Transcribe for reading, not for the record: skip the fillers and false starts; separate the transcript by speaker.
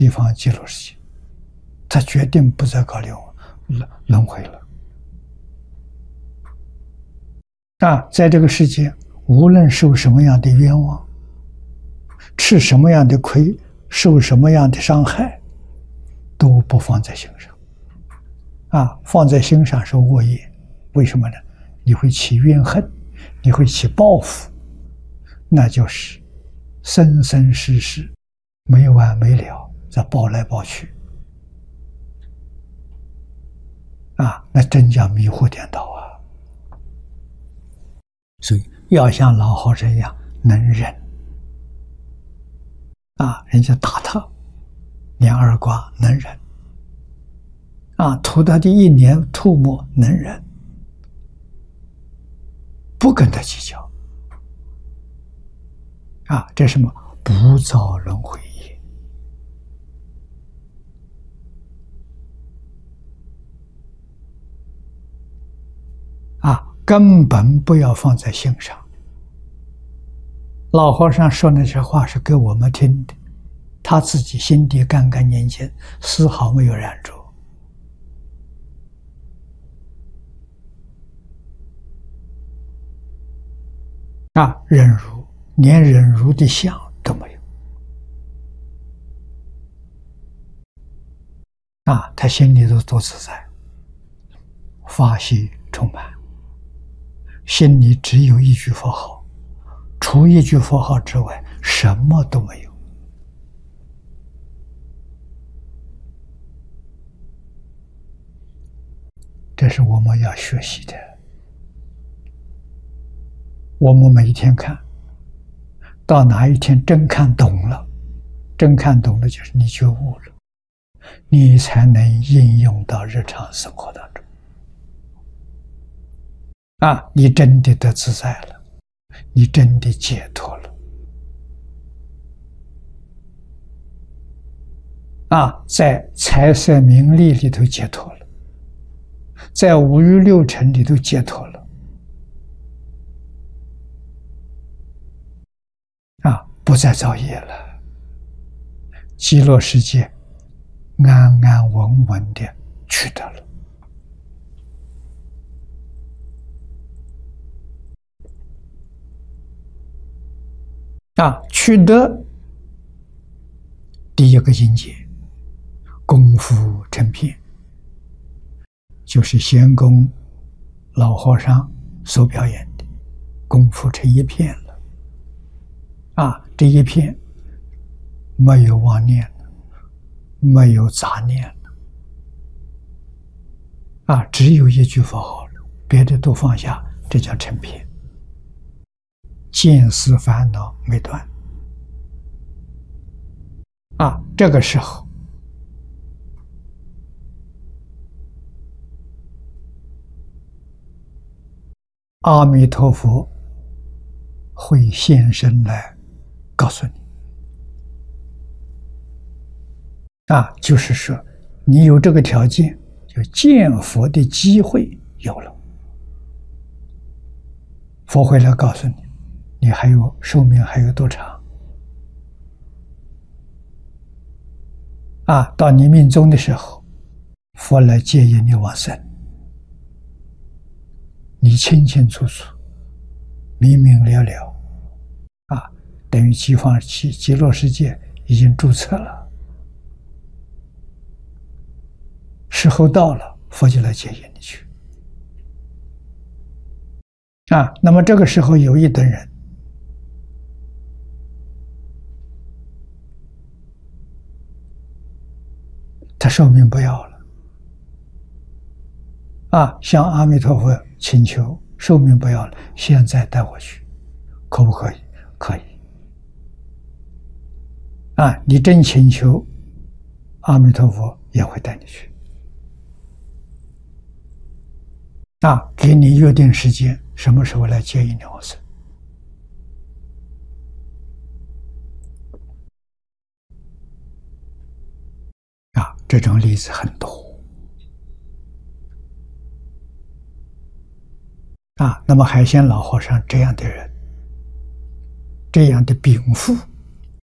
Speaker 1: 地方极乐世界，他决定不再搞轮回了。在这个世界，无论受什么样的冤枉，吃什么样的亏，受什么样的伤害，都不放在心上。放在心上是恶业，为什么呢？你会起怨恨，你会起报复，那就是生生世世没完没了，在报来报去。那真叫迷惑颠倒啊！所以要像老和尚一样能忍。人家打他2耳刮能忍，吐他的1年吐沫能忍，不跟他计较。这是什么？不造轮回业。根本不要放在心上。老和尚说那些话是给我们听的，他自己心地干干净净，丝毫没有染着。忍辱，连忍辱的相都没有。他心里头多自在，法喜充满，心里只有一句佛号，除一句佛号之外，什么都没有。这是我们要学习的。我们每一天看，到哪一天真看懂了，真看懂了就是你觉悟了，你才能应用到日常生活当中。你真的得自在了，你真的解脱了。在财色名利里头解脱了，在五欲六尘里头解脱了。不再造业了，极乐世界安安稳稳的取得了。取得第一个境界，功夫成片，就是仙公老和尚所表演的功夫成一片了。这一片没有妄念了，没有杂念了，只有一句佛号了，别的都放下，这叫成片。见思烦恼没断。这个时候阿弥陀佛会现身来告诉你，就是说你有这个条件，就见佛的机会有了，佛会来告诉你，你还有寿命还有多长。到你命终的时候，佛来接引你往生，你清清楚楚明明了了，等于极乐世界已经注册了，时候到了，佛就来接引你去。那么这个时候有一等人，他寿命不要了，向阿弥陀佛请求寿命不要了，现在带我去，可不可以？可以。你真请求，阿弥陀佛也会带你去。给你约定时间，什么时候来接引你往生。这种例子很多。那么海鲜老和尚这样的人，这样的禀赋，